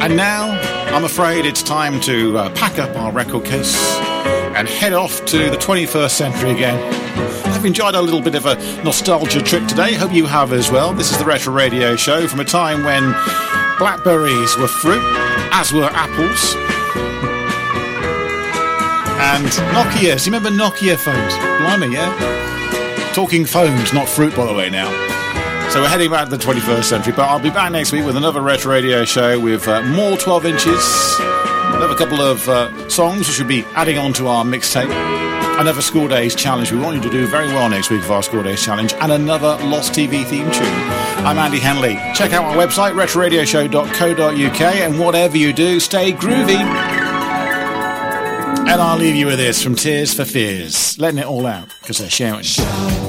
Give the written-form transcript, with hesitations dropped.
And now, I'm afraid it's time to pack up our record case and head off to the 21st century again. I've enjoyed a little bit of a nostalgia trip today. Hope you have as well. This is the Retro Radio Show from a time when blackberries were fruit, as were apples. And Nokias. You remember Nokia phones? Blimey, yeah? Talking phones, not fruit, by the way, now. So we're heading back to the 21st century, but I'll be back next week with another Retro Radio Show with more 12 inches, another couple of songs which we'll be adding on to our mixtape, another School Days Challenge. We want you to do very well next week for our School Days Challenge, and another Lost TV theme tune. I'm Andy Henley. Check out our website, retroradioshow.co.uk, and whatever you do, stay groovy. And I'll leave you with this from Tears for Fears, letting it all out, because they're shouting.